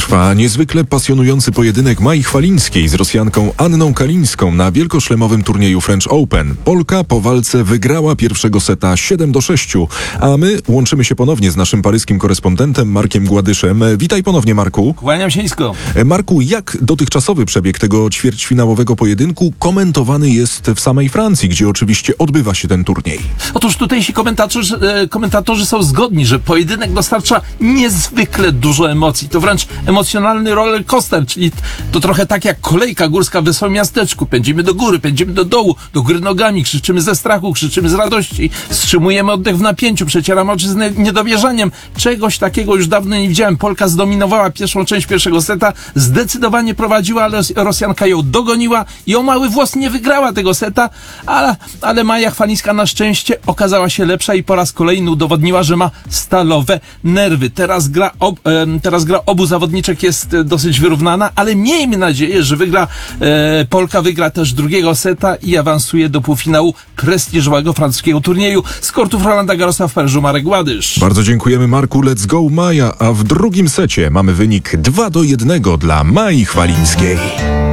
Trwa niezwykle pasjonujący pojedynek Mai Chwalińskiej z Rosjanką Anną Kalińską na wielkoszlemowym turnieju French Open. Polka po walce wygrała pierwszego seta 7-6, a my łączymy się ponownie z naszym paryskim korespondentem Markiem Gładyszem. Witaj ponownie, Marku. Kłaniam się nisko. Marku, jak dotychczasowy przebieg tego ćwierćfinałowego pojedynku komentowany jest w samej Francji, gdzie oczywiście odbywa się ten turniej? Otóż tutejsi komentatorzy są zgodni, że pojedynek dostarcza niezwykle dużo emocji. To wręcz emocjonalny roller coaster, czyli to trochę tak jak kolejka górska w wesołym miasteczku. Pędzimy do góry, pędzimy do dołu, do góry nogami, krzyczymy ze strachu, krzyczymy z radości, wstrzymujemy oddech w napięciu, przecieramy oczy z niedowierzaniem. Czegoś takiego już dawno nie widziałem. Polka zdominowała pierwszą część pierwszego seta, zdecydowanie prowadziła, ale Rosjanka ją dogoniła i o mały włos nie wygrała tego seta, ale Maja Chwalińska na szczęście okazała się lepsza i po raz kolejny udowodniła, że ma stalowe nerwy. Teraz gra obu zawodniczek jest dosyć wyrównana, ale miejmy nadzieję, że Polka wygra też drugiego seta i awansuje do półfinału prestiżowego francuskiego turnieju. Z kortów Rolanda Garrosa w Paryżu Marek Gładysz. Bardzo dziękujemy, Marku. Let's go, Maja. A w drugim secie mamy wynik 2-1 dla Mai Chwalińskiej.